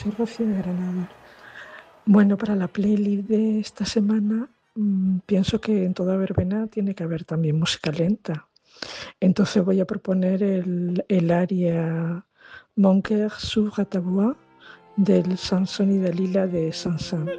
soy Rocío de Granada. Bueno, para la playlist de esta semana, pienso que en toda verbena tiene que haber también música lenta. Entonces voy a proponer el aria Mon cœur s'ouvre à ta voix del Sansón y Dalila de Saint-Saëns.